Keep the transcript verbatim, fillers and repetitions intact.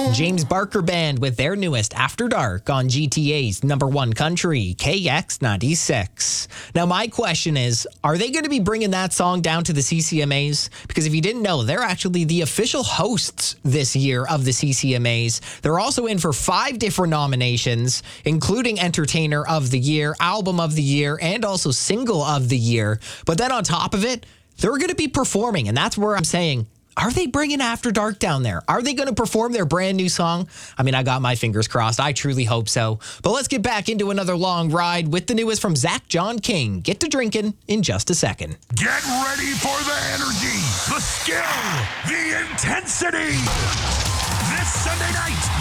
James Barker Band with their newest After Dark on G T A's number one country, K X ninety-six. Now, my question is, are they going to be bringing that song down to the C C M As? Because if you didn't know, they're actually the official hosts this year of the C C M As. They're also in for five different nominations, including Entertainer of the Year, Album of the Year, and also Single of the Year. But then on top of it, they're going to be performing, and that's where I'm saying, are they bringing After Dark down there? Are they going to perform their brand new song? I mean, I got my fingers crossed. I truly hope so. But let's get back into another long ride with the newest from Zach John King. Get to drinking in just a second. Get ready for the energy, the skill, the intensity. This Sunday night,